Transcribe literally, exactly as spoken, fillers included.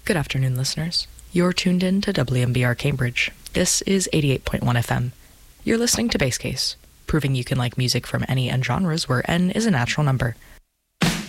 Good afternoon, listeners. You're tuned in to W M B R Cambridge. This is eighty-eight point one F M. You're listening to Base Case, proving you can like music from any N genres where N is a natural number.